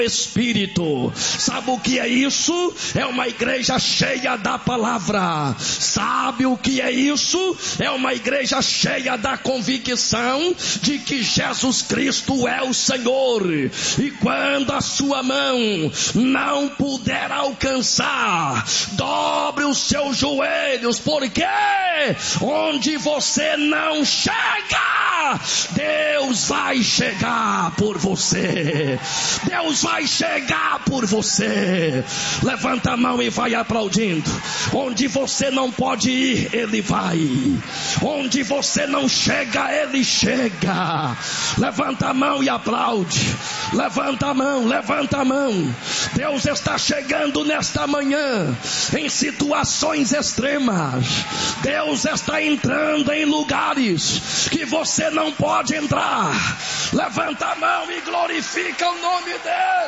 Espírito. Sabe o que é isso? É uma igreja cheia da palavra. Sabe o que é isso? É uma igreja cheia da convicção de que Jesus Cristo é o Senhor. E quando a sua mão não puder alcançar, dobre os seus joelhos, porque onde você não chega, Deus vai chegar por você. Deus vai chegar por você. Levanta a mão e vai aplaudindo. Onde você não pode ir, Ele vai. Onde você não chega, Ele chega. Levanta a mão e aplaude. Levanta a mão, levanta a mão. Deus está chegando nesta manhã em situações extremas. Deus está entrando em lugares que você não pode entrar. Levanta a mão e glorifica o nome dEle.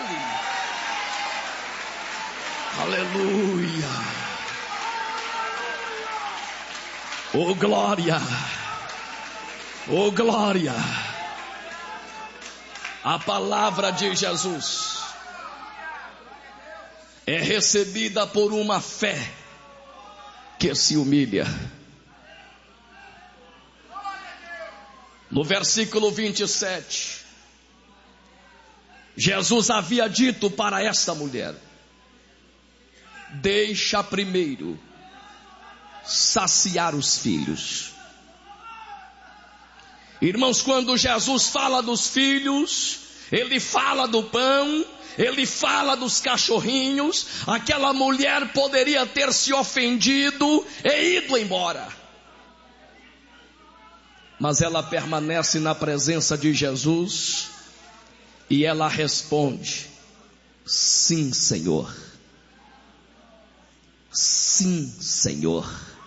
Aleluia. Oh glória. Oh glória. A palavra de Jesus é recebida por uma fé que se humilha. No versículo 27, Jesus havia dito para esta mulher: deixa primeiro saciar os filhos. Irmãos, quando Jesus fala dos filhos, Ele fala do pão, Ele fala dos cachorrinhos. Aquela mulher poderia ter se ofendido e ido embora, mas ela permanece na presença de Jesus e ela responde: sim, Senhor. Sim, Senhor.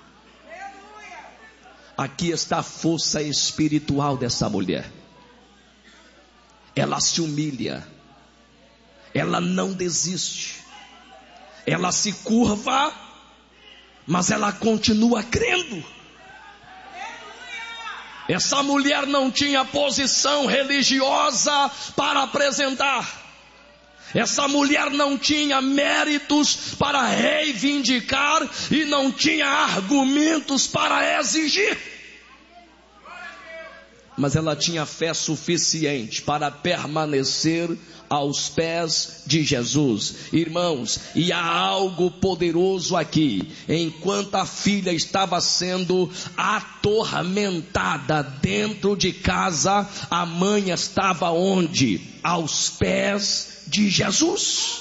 Aqui está a força espiritual dessa mulher. Ela se humilha, ela não desiste, ela se curva, mas ela continua crendo. Essa mulher não tinha posição religiosa para apresentar. Essa mulher não tinha méritos para reivindicar e não tinha argumentos para exigir. Mas ela tinha fé suficiente para permanecer aos pés de Jesus. Irmãos, e há algo poderoso aqui. Enquanto a filha estava sendo atormentada dentro de casa, a mãe estava onde? Aos pés de Jesus.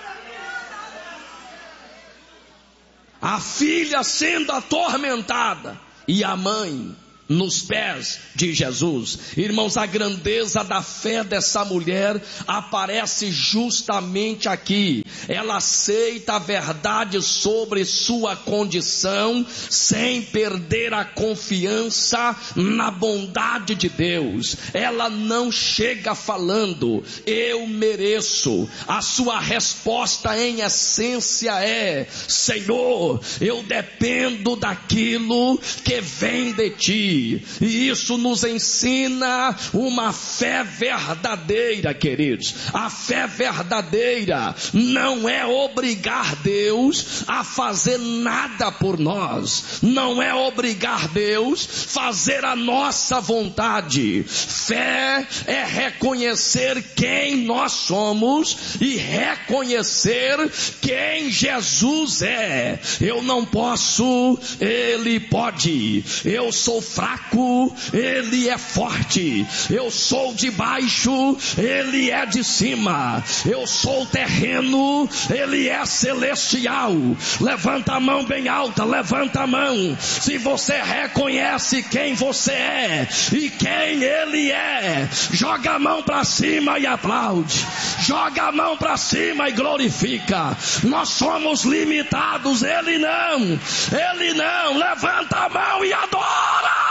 A filha sendo atormentada e a mãe nos pés de Jesus. Irmãos, a grandeza da fé dessa mulher aparece justamente aqui. Ela aceita a verdade sobre sua condição, sem perder a confiança na bondade de Deus. Ela não chega falando: eu mereço. A sua resposta em essência é: Senhor, eu dependo daquilo que vem de Ti. E isso nos ensina uma fé verdadeira, queridos. A fé verdadeira não é obrigar Deus a fazer nada por nós. Não é obrigar Deus a fazer a nossa vontade. Fé é reconhecer quem nós somos e reconhecer quem Jesus é. Eu não posso, Ele pode. Eu sou fraco, Ele é forte. Eu sou de baixo, Ele é de cima. Eu sou terreno, Ele é celestial. Levanta a mão bem alta, levanta a mão. Se você reconhece quem você é e quem Ele é, joga a mão para cima e aplaude. Joga a mão para cima e glorifica. Nós somos limitados, Ele não. Ele não. Levanta a mão e adora.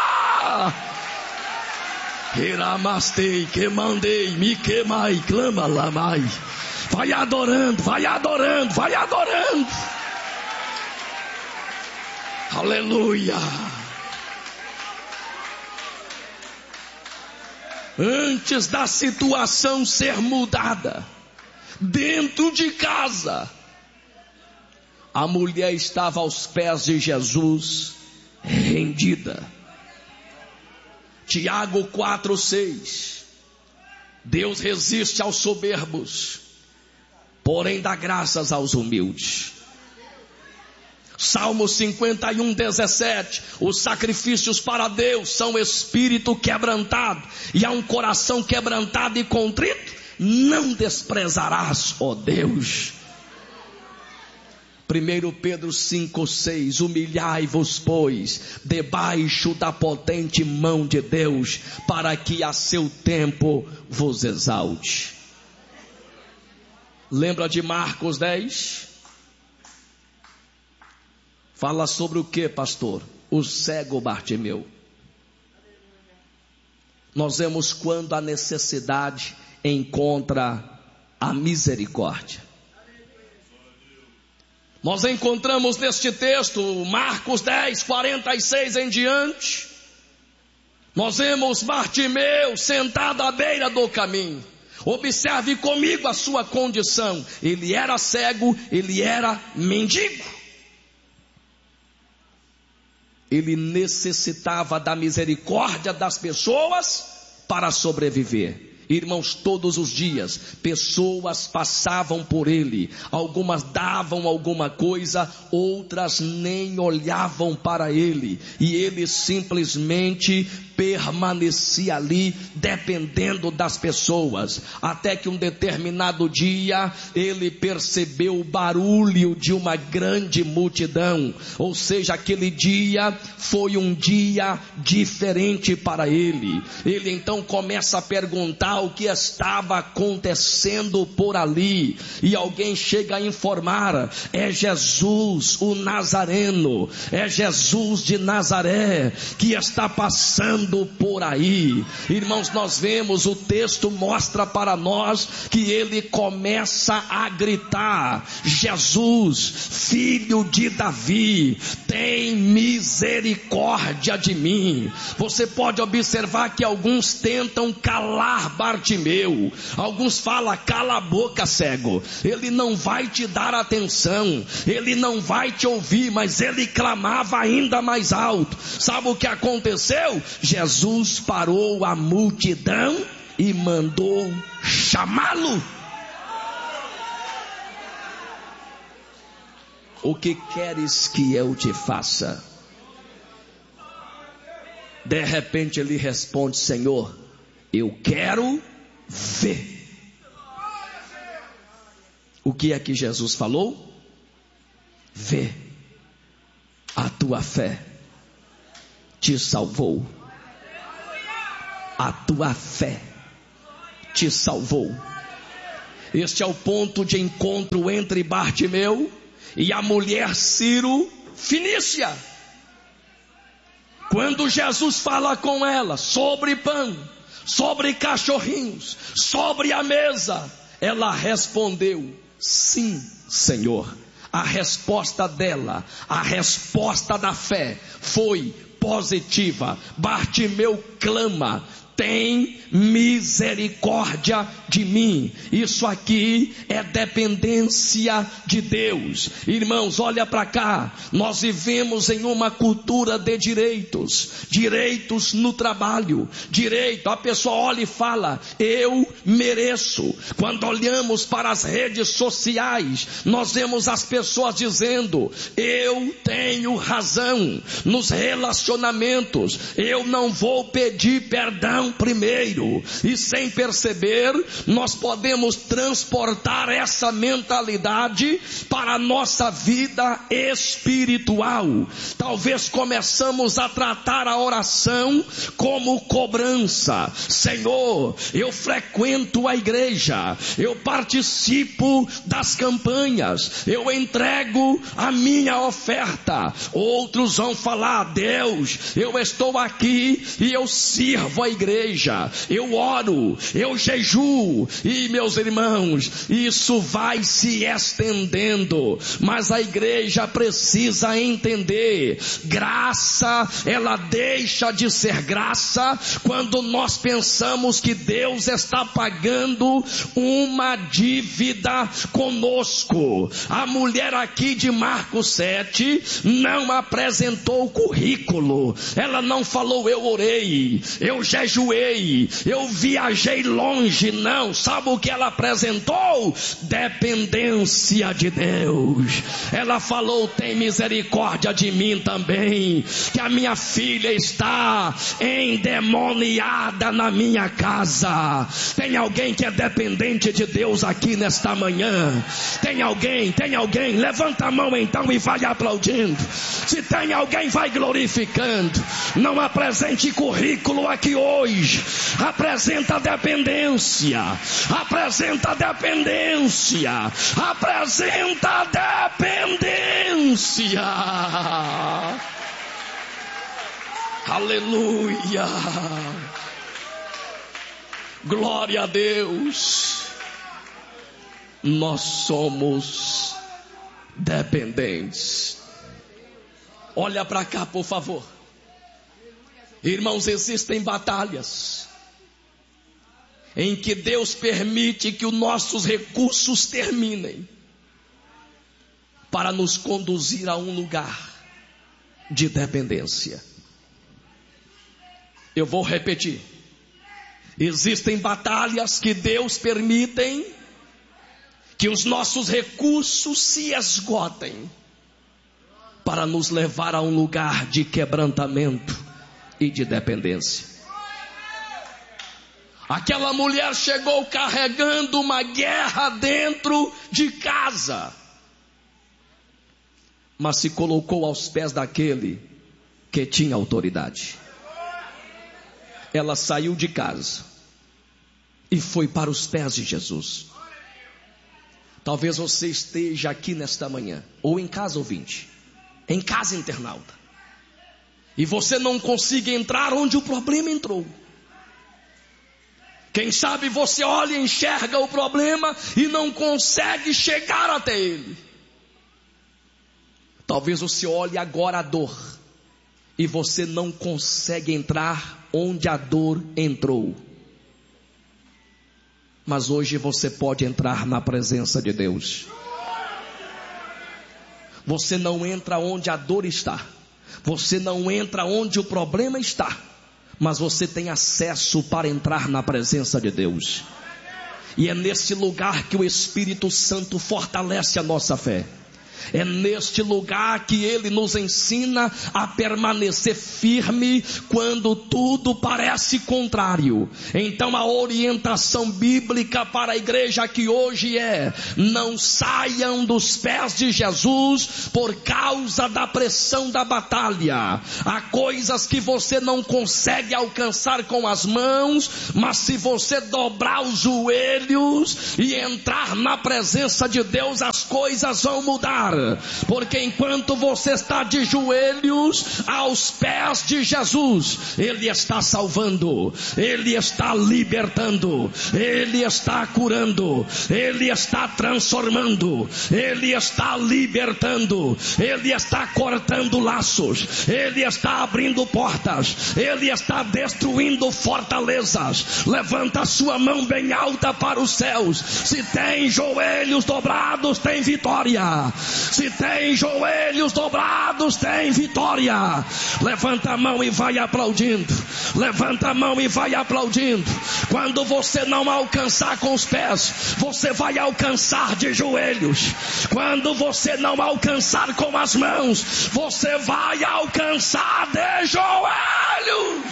Iramastei, que mandei, me queimai, clama lamai. Vai adorando, vai adorando, vai adorando. Aleluia. Antes da situação ser mudada, dentro de casa. A mulher estava aos pés de Jesus, rendida. Tiago 4:6. Deus resiste aos soberbos, porém dá graças aos humildes. Salmo 51:17. Os sacrifícios para Deus são espírito quebrantado, e a um coração quebrantado e contrito não desprezarás, ó Deus. 1 Pedro 5:6. Humilhai-vos, pois, debaixo da potente mão de Deus, para que a seu tempo vos exalte. Lembra de Marcos 10? Fala sobre o que, pastor? O cego Bartimeu. Nós vemos quando a necessidade encontra a misericórdia. Nós encontramos neste texto, Marcos 10, 46 em diante. Nós vemos Bartimeu sentado à beira do caminho. Observe comigo a sua condição. Ele era cego, ele era mendigo. Ele necessitava da misericórdia das pessoas para sobreviver. Irmãos, todos os dias, pessoas passavam por ele. Algumas davam alguma coisa, outras nem olhavam para ele. E ele simplesmente permanecia ali, dependendo das pessoas. Até que um determinado dia, ele percebeu o barulho de uma grande multidão. Ou seja, aquele dia foi um dia diferente para ele. Ele então começa a perguntar o que estava acontecendo por ali, e alguém chega a informar: é Jesus o Nazareno, é Jesus de Nazaré que está passando por aí. Irmãos, nós vemos, o texto mostra para nós que ele começa a gritar: Jesus, filho de Davi, tem misericórdia de mim. Você pode observar que alguns tentam calar Bartimeu. Alguns falam: cala a boca, cego, ele não vai te dar atenção, ele não vai te ouvir. Mas ele clamava ainda mais alto. Sabe o que aconteceu? Jesus parou a multidão e mandou chamá-lo. O que queres que eu te faça? De repente ele responde: Senhor, eu quero ver. O que é que Jesus falou? Vê, a tua fé te salvou. A tua fé te salvou. Este é o ponto de encontro entre Bartimeu e a mulher Ciro Fenícia. Quando Jesus fala com ela sobre pão, sobre cachorrinhos, sobre a mesa, ela respondeu: sim, Senhor. A resposta dela, a resposta da fé foi positiva. Bartimeu clama: tem misericórdia de mim. Isso aqui é dependência de Deus. Irmãos, olha para cá. Nós vivemos em uma cultura de direitos. Direitos no trabalho. Direito, a pessoa olha e fala: eu mereço. Quando olhamos para as redes sociais, nós vemos as pessoas dizendo: eu tenho razão. Nos relacionamentos, eu não vou pedir perdão primeiro. E sem perceber, nós podemos transportar essa mentalidade para a nossa vida espiritual. Talvez começamos a tratar a oração como cobrança. Senhor, eu frequento a igreja, eu participo das campanhas, eu entrego a minha oferta. Outros vão falar: Deus, eu estou aqui e eu sirvo a igreja. igreja, eu oro, eu jejuo, e meus irmãos, isso vai se estendendo, mas a igreja precisa entender, graça, ela deixa de ser graça, quando nós pensamos que Deus está pagando uma dívida conosco. A mulher aqui de Marcos 7, não apresentou o currículo, ela não falou eu orei, eu jejuei, eu viajei longe, não. Sabe o que ela apresentou? Dependência de Deus. Ela falou, tem misericórdia de mim também, que a minha filha está endemoniada na minha casa. Tem alguém que é dependente de Deus aqui nesta manhã? Tem alguém, levanta a mão então e vai aplaudindo. Se tem alguém, vai glorificando. Não apresente currículo aqui hoje, apresenta dependência, apresenta dependência, apresenta dependência. Aleluia, glória a Deus. Nós somos dependentes. Olha para cá, por favor. Irmãos, existem batalhas em que Deus permite que os nossos recursos terminem para nos conduzir a um lugar de dependência. Eu vou repetir. Existem batalhas que Deus permite que os nossos recursos se esgotem para nos levar a um lugar de quebrantamento e de dependência. Aquela mulher chegou carregando uma guerra dentro de casa, mas se colocou aos pés daquele que tinha autoridade. Ela saiu de casa e foi para os pés de Jesus. Talvez você esteja aqui nesta manhã, ou em casa ouvinte, em casa internauta, e você não consiga entrar onde o problema entrou. Quem sabe você olha e enxerga o problema e não consegue chegar até ele. Talvez você olhe agora a dor e você não consegue entrar onde a dor entrou. Mas hoje você pode entrar na presença de Deus. Você não entra onde a dor está, você não entra onde o problema está, mas você tem acesso para entrar na presença de Deus. E é nesse lugar que o Espírito Santo fortalece a nossa fé. É neste lugar que Ele nos ensina a permanecer firme quando tudo parece contrário. Então a orientação bíblica para a igreja aqui hoje é: não saiam dos pés de Jesus por causa da pressão da batalha. Há coisas que você não consegue alcançar com as mãos, mas se você dobrar os joelhos e entrar na presença de Deus, as coisas vão mudar. Porque enquanto você está de joelhos aos pés de Jesus, Ele está salvando, Ele está libertando, Ele está curando, Ele está transformando, Ele está libertando, Ele está cortando laços, Ele está abrindo portas, Ele está destruindo fortalezas. Levanta a sua mão bem alta para os céus. Se tem joelhos dobrados, tem vitória. Se tem joelhos dobrados, tem vitória. Levanta a mão e vai aplaudindo. Levanta a mão e vai aplaudindo. Quando você não alcançar com os pés, você vai alcançar de joelhos. Quando você não alcançar com as mãos, você vai alcançar de joelhos.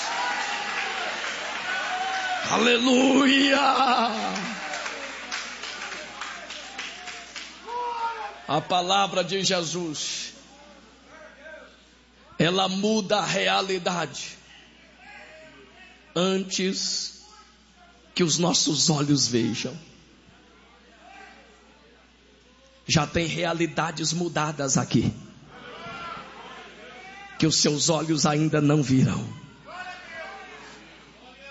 Aleluia! A palavra de Jesus, ela muda a realidade antes que os nossos olhos vejam. Já tem realidades mudadas aqui que os seus olhos ainda não viram.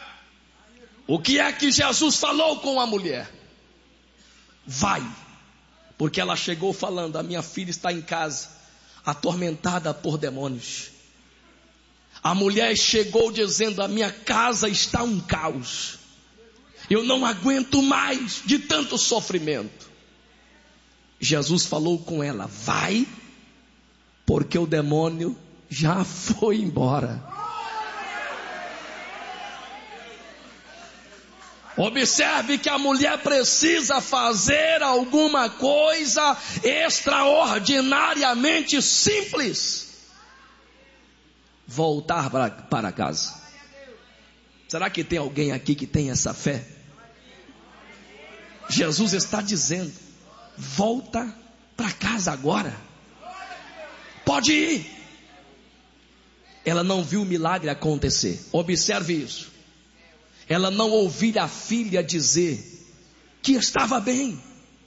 O que é que Jesus falou com a mulher? Vai, porque ela chegou falando: a minha filha está em casa, atormentada por demônios. A mulher chegou dizendo: a minha casa está um caos, eu não aguento mais de tanto sofrimento. Jesus falou com ela: vai, porque o demônio já foi embora. Observe que a mulher precisa fazer alguma coisa extraordinariamente simples: voltar para casa. Será que tem alguém aqui que tem essa fé? Jesus está dizendo: volta para casa agora, pode ir. Ela não viu o milagre acontecer. Observe isso. Ela não ouviu a filha dizer que estava bem.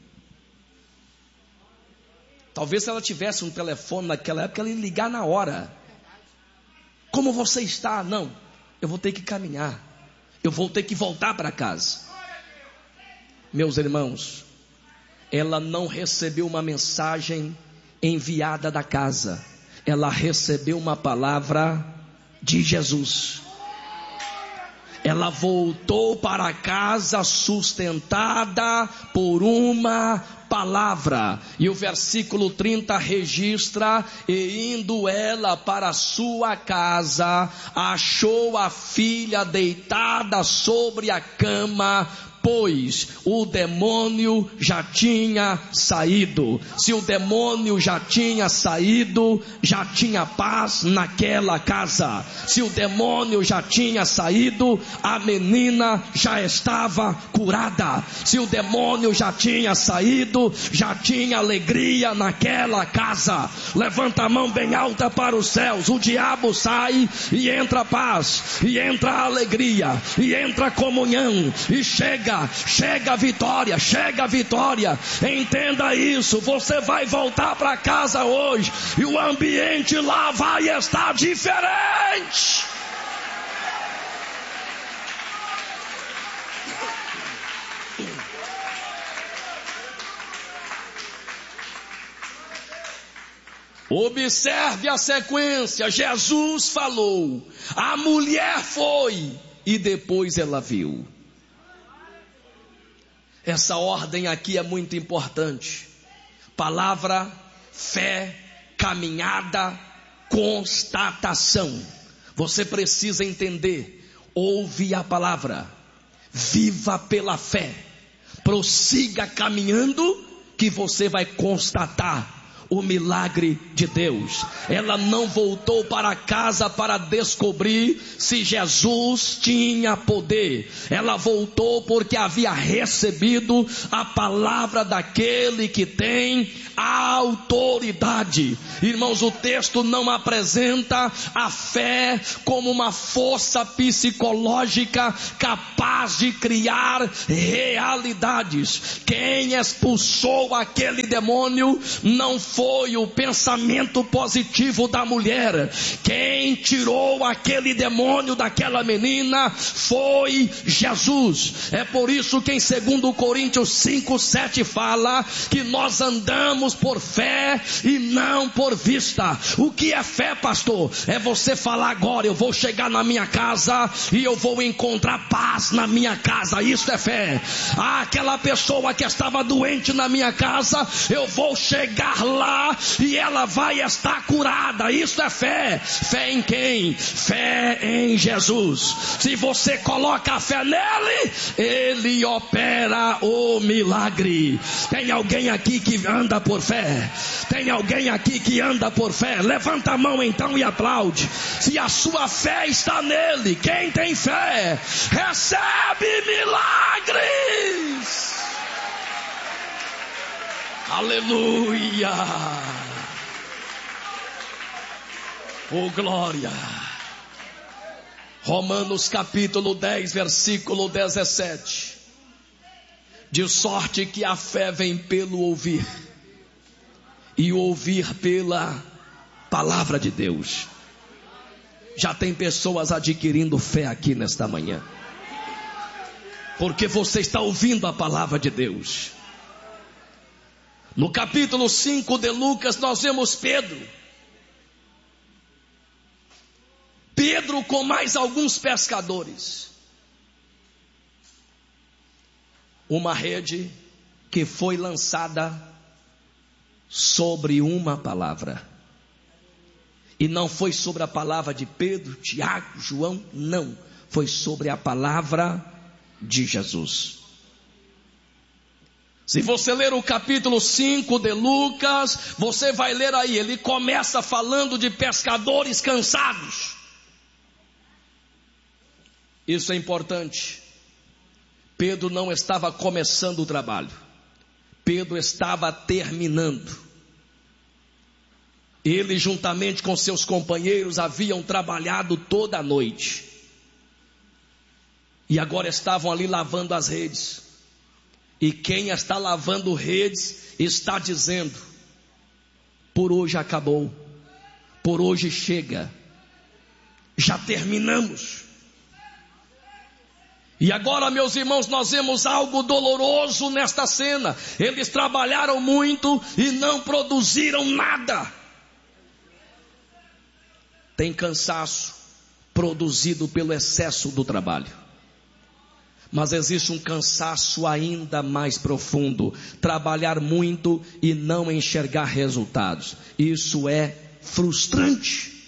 Talvez se ela tivesse um telefone naquela época, ela ia ligar na hora. Como você está? Não, eu vou ter que caminhar, eu vou ter que voltar para casa. Meus irmãos, ela não recebeu uma mensagem enviada da casa, ela recebeu uma palavra de Jesus. Ela voltou para casa sustentada por uma palavra. E o versículo 30 registra: e indo ela para a sua casa, achou a filha deitada sobre a cama, pois o demônio já tinha saído. Se o demônio já tinha saído, já tinha paz naquela casa. Se o demônio já tinha saído, a menina já estava curada. Se o demônio já tinha saído, já tinha alegria naquela casa. Levanta a mão bem alta para os céus. O diabo sai e entra a paz, e entra a alegria, e entra a comunhão, e chega a vitória, chega a vitória. Entenda isso, você vai voltar para casa hoje e o ambiente lá vai estar diferente. Observe a sequência. Jesus falou, a mulher foi e depois ela viu. Essa ordem aqui é muito importante. Palavra, fé, caminhada, constatação. Você precisa entender. Ouve a palavra, viva pela fé, prossiga caminhando, que você vai constatar o milagre de Deus. Ela não voltou para casa para descobrir se Jesus tinha poder. Ela voltou porque havia recebido a palavra daquele que tem autoridade. Irmãos, o texto não apresenta a fé como uma força psicológica capaz de criar realidades. Quem expulsou aquele demônio não foi o pensamento positivo da mulher. Quem tirou aquele demônio daquela menina foi Jesus. É por isso que em 2 Coríntios 5:7 fala que nós andamos por fé e não por vista. O que é fé, pastor? É você falar agora: eu vou chegar na minha casa e eu vou encontrar paz na minha casa. Isso é fé. Aquela pessoa que estava doente na minha casa, eu vou chegar lá e ela vai estar curada. Isso é fé. Fé em quem? Fé em Jesus. Se você coloca a fé nele, ele opera o milagre. Tem alguém aqui que anda por fé? Tem alguém aqui que anda por fé? Levanta a mão então e aplaude. Se a sua fé está nele, quem tem fé recebe milagres. Aleluia. Oh, glória. Romanos capítulo 10, versículo 17. De sorte que a fé vem pelo ouvir, e ouvir pela palavra de Deus. Já tem pessoas adquirindo fé aqui nesta manhã. Porque você está ouvindo a palavra de Deus. No capítulo 5 de Lucas nós vemos Pedro com mais alguns pescadores. Uma rede que foi lançada sobre uma palavra. E não foi sobre a palavra de Pedro, Tiago, João, não. Foi sobre a palavra de Jesus. Se você ler o capítulo 5 de Lucas, você vai ler aí, ele começa falando de pescadores cansados. Isso é importante. Pedro não estava começando o trabalho. Pedro estava terminando. Ele, juntamente com seus companheiros, haviam trabalhado toda a noite. E agora estavam ali lavando as redes. E quem está lavando redes está dizendo: por hoje acabou. Por hoje chega. Já terminamos. E agora, meus irmãos, nós vemos algo doloroso nesta cena. Eles trabalharam muito e não produziram nada. Tem cansaço produzido pelo excesso do trabalho. Mas existe um cansaço ainda mais profundo. Trabalhar muito e não enxergar resultados. Isso é frustrante.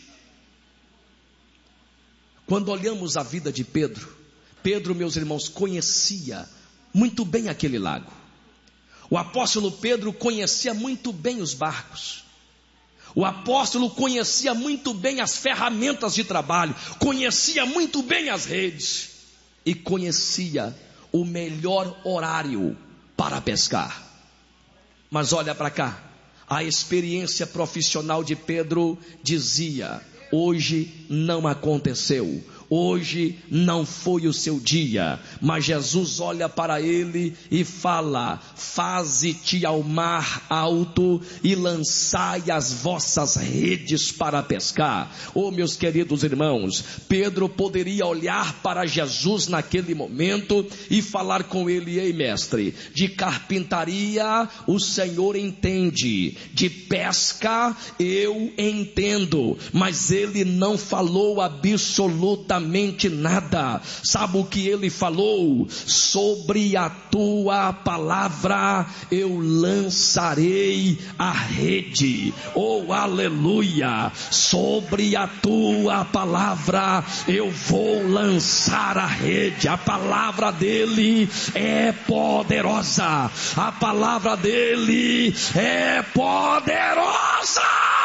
Quando olhamos a vida de Pedro, meus irmãos, conhecia muito bem aquele lago. O apóstolo Pedro conhecia muito bem os barcos. O apóstolo conhecia muito bem as ferramentas de trabalho, conhecia muito bem as redes e conhecia o melhor horário para pescar. Mas olha para cá, a experiência profissional de Pedro dizia: hoje não aconteceu. Hoje não foi o seu dia. Mas Jesus olha para ele e fala: faze-te ao mar alto e lançai as vossas redes para pescar. Oh, meus queridos irmãos, Pedro poderia olhar para Jesus naquele momento e falar com ele: ei mestre, de carpintaria o Senhor entende, de pesca eu entendo. Mas ele não falou absolutamente nada. Sabe o que ele falou? Sobre a tua palavra eu lançarei a rede. Oh, aleluia! Sobre a tua palavra eu vou lançar a rede. A palavra dele é poderosa. A palavra dele é poderosa.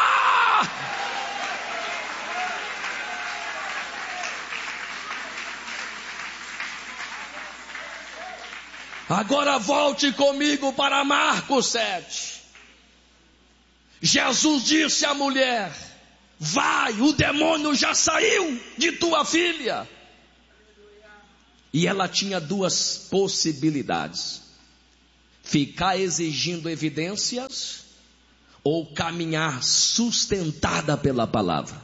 Agora volte comigo para Marcos 7. Jesus disse à mulher: vai, o demônio já saiu de tua filha. E ela tinha duas possibilidades: ficar exigindo evidências ou caminhar sustentada pela palavra.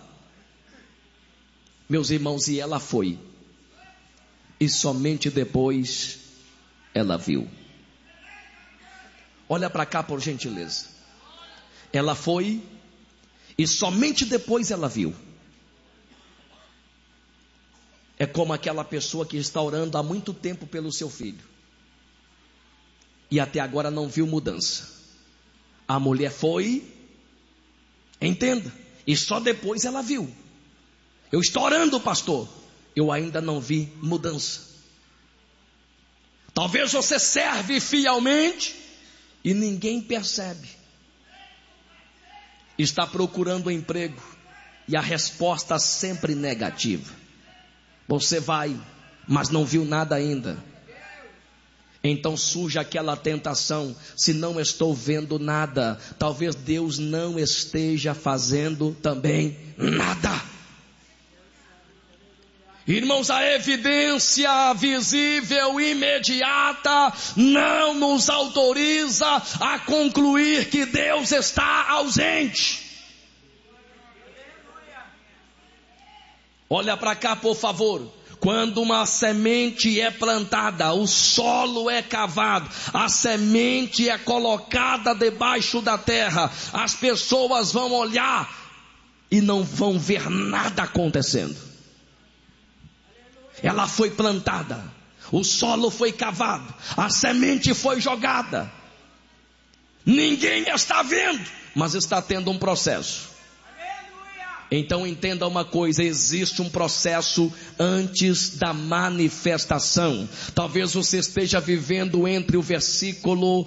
Meus irmãos, e ela foi. E somente depois ela viu. Olha para cá, por gentileza. Ela foi e somente depois ela viu. É como aquela pessoa que está orando há muito tempo pelo seu filho e até agora não viu mudança. A mulher foi, entenda, e só depois ela viu. Eu estou orando, pastor, eu ainda não vi mudança. Talvez você serve fielmente e ninguém percebe. Está procurando um emprego e a resposta sempre negativa. Você vai, mas não viu nada ainda. Então surge aquela tentação: se não estou vendo nada, talvez Deus não esteja fazendo também nada. Irmãos, a evidência visível imediata não nos autoriza a concluir que Deus está ausente. Olha para cá, por favor. Quando uma semente é plantada, o solo é cavado, a semente é colocada debaixo da terra, as pessoas vão olhar e não vão ver nada acontecendo. Ela foi plantada, o solo foi cavado, a semente foi jogada. Ninguém está vendo, mas está tendo um processo. Então entenda uma coisa, existe um processo antes da manifestação. Talvez você esteja vivendo entre o versículo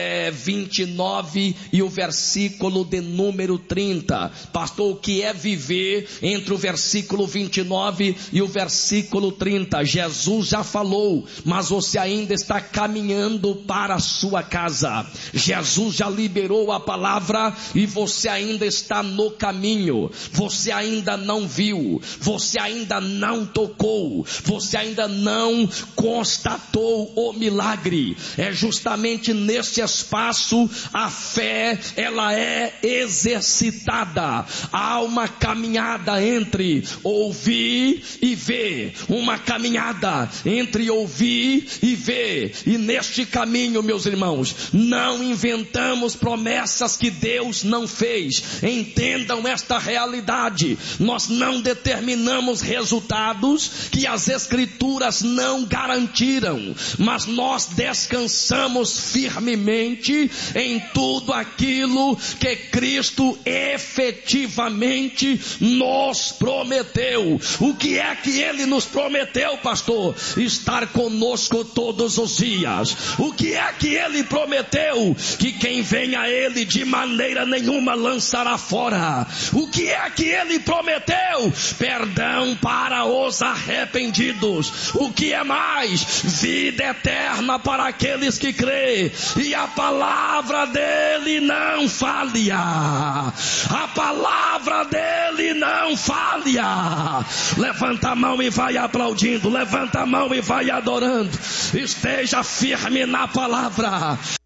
29 e o versículo de número 30. Pastor, o que é viver entre o versículo 29 e o versículo 30? Jesus já falou, mas você ainda está caminhando para a sua casa. Jesus já liberou a palavra e você ainda está no caminho. Você ainda não viu, você ainda não tocou, você ainda não constatou o milagre. É justamente nesse espaço a fé, ela é exercitada. Há uma caminhada entre ouvir e ver, uma caminhada entre ouvir e ver. E neste caminho, meus irmãos, não inventamos promessas que Deus não fez. Entendam esta realidade. Nós não determinamos resultados que as Escrituras não garantiram, mas nós descansamos firmemente em tudo aquilo que Cristo efetivamente nos prometeu. O que é que Ele nos prometeu, pastor? Estar conosco todos os dias. O que é que Ele prometeu? Que quem vem a Ele de maneira nenhuma lançará fora. O que é que Ele prometeu? Perdão para os arrependidos. O que é mais? Vida eterna para aqueles que crêem. E a palavra dele não falha. A palavra dele não falha. Levanta a mão e vai aplaudindo. Levanta a mão e vai adorando. Esteja firme na palavra.